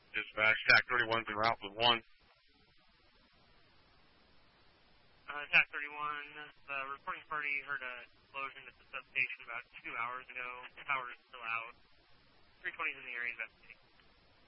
Dispatch, TAC 31's en route with 1. TAC 31, the reporting party heard an explosion at the substation about 2 hours ago. Power is still out. 320's in the area investigating.